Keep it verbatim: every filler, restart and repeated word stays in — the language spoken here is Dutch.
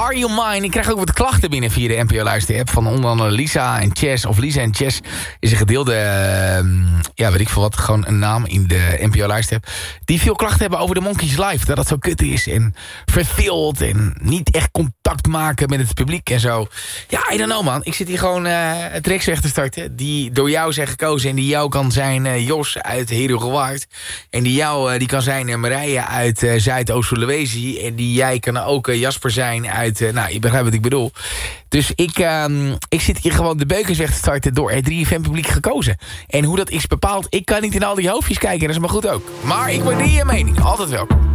Are You Mine? Ik krijg ook wat klachten binnen via de N P O Luister-app. Van onder andere Lisa en Chess. Of Lisa en Chess is een gedeelde... Uh, ja, weet ik veel wat. Gewoon een naam in de N P O Luister-app. Die veel klachten hebben over de Monkeys Live. Dat dat zo kut is. En verveeld. En niet echt contact maken met het publiek en zo. Ja, I don't know man. Ik zit hier gewoon uh, het tracks weg te starten. Die door jou zijn gekozen. En die jou kan zijn uh, Jos uit Herugewaard. En die jou uh, die kan zijn uh, Marije uit uh, Zuidoost-Sulawesi. En die jij kan ook uh, Jasper zijn uit... Uh, nou, je begrijpt wat ik bedoel. Dus ik, uh, ik zit hier gewoon de beukers weg te starten door het drie F M publiek gekozen. En hoe dat is bepaald, ik kan niet in al die hoofdjes kijken. Dat is maar goed ook. Maar ik waardeer je mening. Altijd welkom.